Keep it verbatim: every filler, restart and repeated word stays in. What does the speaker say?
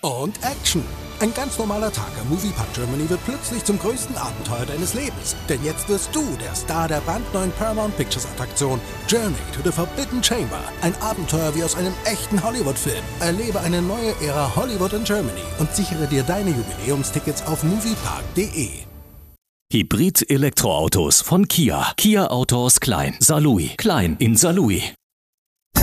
und Action. Ein ganz normaler Tag am Moviepark Germany wird plötzlich zum größten Abenteuer deines Lebens. Denn jetzt wirst du der Star der brandneuen Paramount Pictures Attraktion Journey to the Forbidden Chamber. Ein Abenteuer wie aus einem echten Hollywood-Film. Erlebe eine neue Ära Hollywood in Germany und sichere dir deine Jubiläumstickets auf moviepark punkt de. Hybrid-Elektroautos von Kia. Kia Autos Klein. Saarlouis. Klein in Saarlouis.